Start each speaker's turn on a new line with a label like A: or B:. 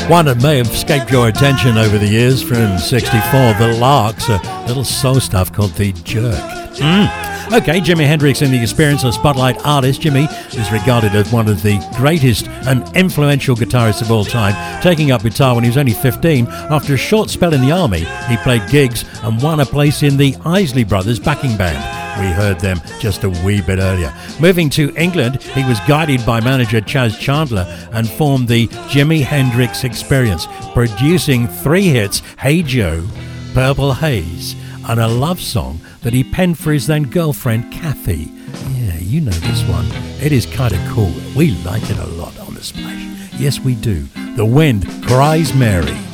A: One that may have escaped your attention over the years from 64, The Larks, a little soul stuff called The Jerk. Okay, Jimi Hendrix in the Experience, a spotlight artist. Jimi is regarded as one of the greatest and influential guitarists of all time, taking up guitar when he was only 15. After a short spell in the army, he played gigs and won a place in the Isley Brothers backing band. We heard them just a wee bit earlier. Moving to England, he was guided by manager Chas Chandler and formed the Jimi Hendrix Experience, producing 3 hits, Hey Joe, Purple Haze, and a love song that he penned for his then girlfriend Kathy. Yeah, you know this one. It is kind of cool. We like it a lot on The Splash. Yes, we do. The Wind Cries Mary.